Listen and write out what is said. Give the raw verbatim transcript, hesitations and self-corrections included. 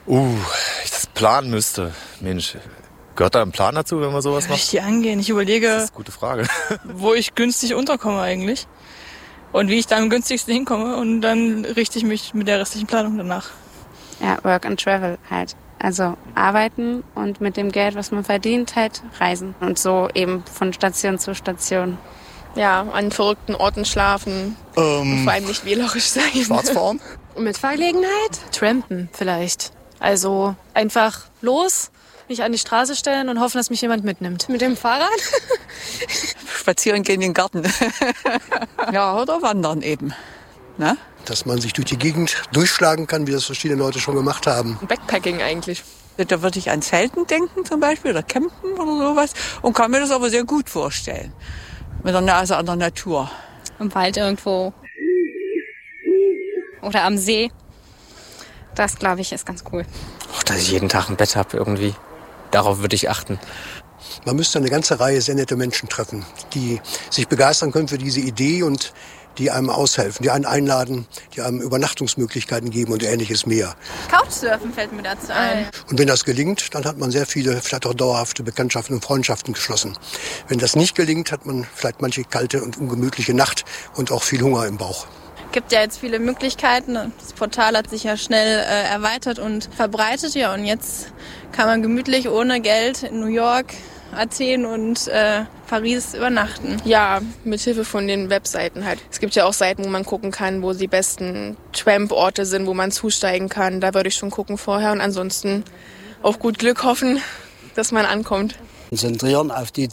Uh, ich das planen müsste. Mensch, gehört da ein Plan dazu, wenn man sowas macht? Richtig angehen. Ich überlege, Das ist eine gute Frage. wo ich günstig unterkomme eigentlich. Und wie ich da am günstigsten hinkomme. Und dann richte ich mich mit der restlichen Planung danach. Ja, Work and Travel halt. Also arbeiten und mit dem Geld, was man verdient, halt reisen. Und so eben von Station zu Station. Ja, an verrückten Orten schlafen. Ähm, Vor allem nicht wählerisch sein. Schwarz fahren? Mit Fahrgelegenheit? Trampen vielleicht. Also einfach los, mich an die Straße stellen und hoffen, dass mich jemand mitnimmt. Mit dem Fahrrad? Spazieren gehen in den Garten. Ja, oder wandern eben. Ne? Dass man sich durch die Gegend durchschlagen kann, wie das verschiedene Leute schon gemacht haben. Backpacking eigentlich. Da würde ich an Zelten denken zum Beispiel oder Campen oder sowas und kann mir das aber sehr gut vorstellen. Mit der Nase an der Natur. Im Wald irgendwo. Oder am See. Das, glaube ich, ist ganz cool. Ach, dass ich jeden Tag ein Bett habe irgendwie. Darauf würde ich achten. Man müsste eine ganze Reihe sehr nette Menschen treffen, die sich begeistern können für diese Idee und die einem aushelfen, die einen einladen, die einem Übernachtungsmöglichkeiten geben und ähnliches mehr. Couchsurfen fällt mir dazu ein. Und wenn das gelingt, dann hat man sehr viele, vielleicht auch dauerhafte Bekanntschaften und Freundschaften geschlossen. Wenn das nicht gelingt, hat man vielleicht manche kalte und ungemütliche Nacht und auch viel Hunger im Bauch. Es gibt ja jetzt viele Möglichkeiten. Das Portal hat sich ja schnell äh, erweitert und verbreitet. Ja, und jetzt kann man gemütlich ohne Geld in New York, Athen und äh, Paris übernachten. Ja, mit Hilfe von den Webseiten halt. Es gibt ja auch Seiten, wo man gucken kann, wo die besten Tramp-Orte sind, wo man zusteigen kann. Da würde ich schon gucken vorher und ansonsten auf gut Glück hoffen, dass man ankommt. Konzentrieren auf die